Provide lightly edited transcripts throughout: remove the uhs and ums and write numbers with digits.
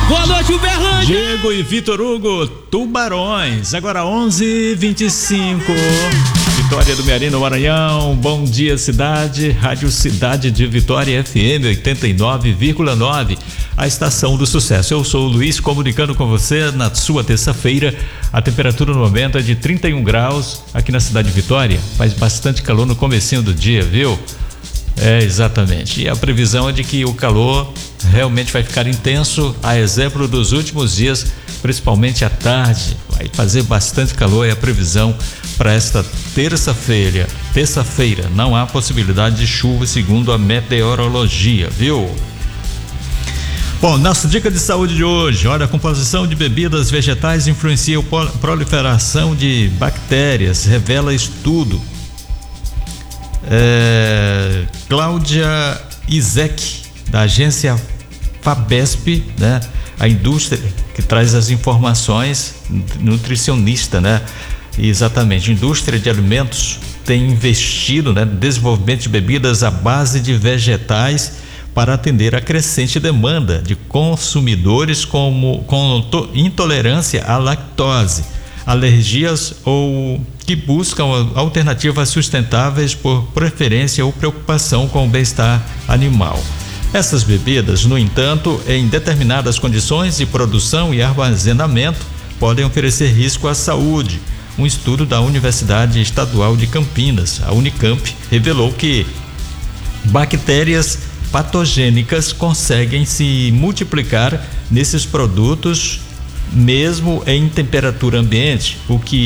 Boa noite, Uberlândia. Diego e Vitor Hugo, Tubarões. Agora 11h25. Vitória do Meari, no Maranhão. Bom dia, cidade. Rádio Cidade de Vitória FM 89,9. A estação do sucesso. Eu sou o Luiz, comunicando com você na sua terça-feira. A temperatura no momento é de 31 graus aqui na cidade de Vitória. Faz bastante calor no comecinho do dia, viu? É, exatamente. E a previsão é de que o calor realmente vai ficar intenso, a exemplo dos últimos dias, principalmente à tarde. Vai fazer bastante calor, é a previsão para esta terça-feira. Não há possibilidade de chuva, segundo a meteorologia, viu? Bom, nossa dica de saúde de hoje: olha, a composição de bebidas vegetais influencia a proliferação de bactérias, revela estudo. Cláudia Izek, da agência Fabesp, né? A indústria que traz as informações, nutricionista, né? Exatamente, a indústria de alimentos tem investido, né, no desenvolvimento de bebidas à base de vegetais para atender a crescente demanda de consumidores com intolerância à lactose, alergias ou que buscam alternativas sustentáveis por preferência ou preocupação com o bem-estar animal. Essas bebidas, no entanto, em determinadas condições de produção e armazenamento, podem oferecer risco à saúde. Um estudo da Universidade Estadual de Campinas, a Unicamp, revelou que bactérias patogênicas conseguem se multiplicar nesses produtos mesmo em temperatura ambiente,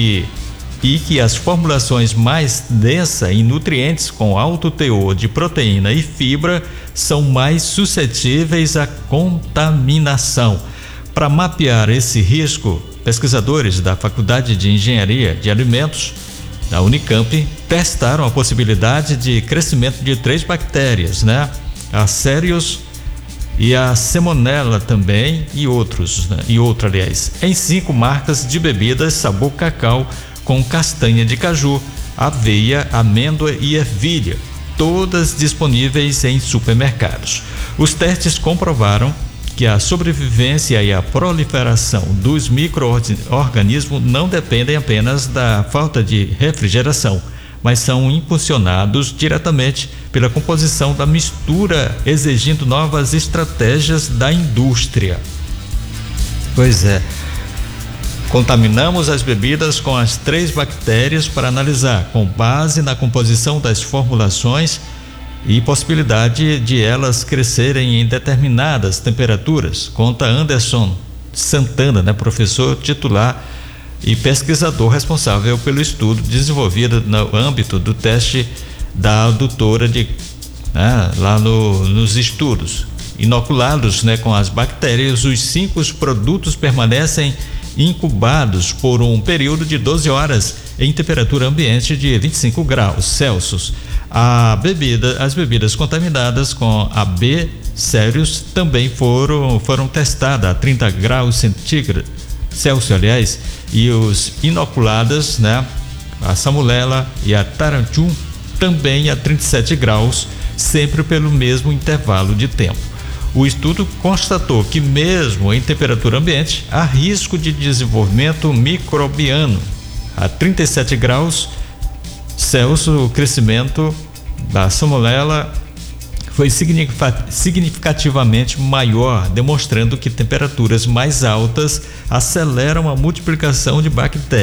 e que as formulações mais densas em nutrientes com alto teor de proteína e fibra são mais suscetíveis à contaminação. Para mapear esse risco, pesquisadores da Faculdade de Engenharia de Alimentos da Unicamp testaram a possibilidade de crescimento de 3 bactérias, né? A Cereus e a Salmonella também, e outros, né? Em 5 marcas de bebidas sabor cacau com castanha de caju, aveia, amêndoa e ervilha, todas disponíveis em supermercados. Os testes comprovaram que a sobrevivência e a proliferação dos micro-organismos não dependem apenas da falta de refrigeração, mas são impulsionados diretamente pela composição da mistura, exigindo novas estratégias da indústria. Pois é. Contaminamos as bebidas com as 3 bactérias para analisar, com base na composição das formulações e possibilidade de elas crescerem em determinadas temperaturas, conta Anderson Santana, né, professor titular e pesquisador responsável pelo estudo desenvolvido no âmbito do teste da adutora lá nos estudos. Inoculados, né, com as bactérias, os 5 produtos permanecem incubados por um período de 12 horas em temperatura ambiente de 25 graus Celsius. As bebidas contaminadas com a B Cereus também foram testadas a 30 graus Celsius, e os inoculadas, né, a Salmonella e a Tarantum também a 37 graus, sempre pelo mesmo intervalo de tempo. O estudo constatou que mesmo em temperatura ambiente há risco de desenvolvimento microbiano. A 37 graus Celsius, o crescimento da Salmonella foi significativamente maior, demonstrando que temperaturas mais altas aceleram a multiplicação de bactérias.